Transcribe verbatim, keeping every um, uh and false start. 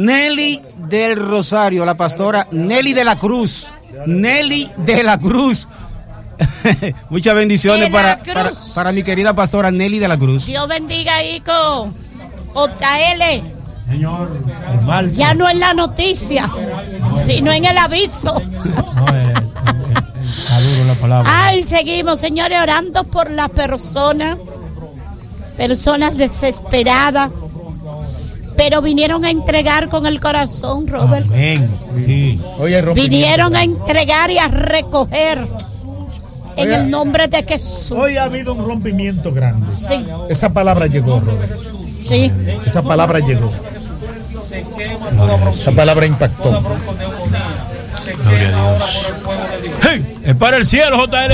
Nelly del Rosario, la pastora Nelly de la Cruz. Nelly de la Cruz. Muchas bendiciones para, para, para mi querida pastora Nelly de la Cruz. Dios bendiga, hijo. J L. Señor, el mal. Ya no es la noticia, sino en el aviso. No, el, el, el, el, la palabra. Ay, seguimos, señores, orando por las personas, personas desesperadas, pero vinieron a entregar con el corazón, Robert. Amén. Sí. Oye, vinieron a entregar y a recoger en Oye, el nombre de Jesús. Hoy ha habido un rompimiento grande. Sí. Esa palabra llegó, Robert. Sí. Esa palabra llegó. Esa palabra impactó. Gloria a Dios. ¡Hey! Es para el cielo, J L.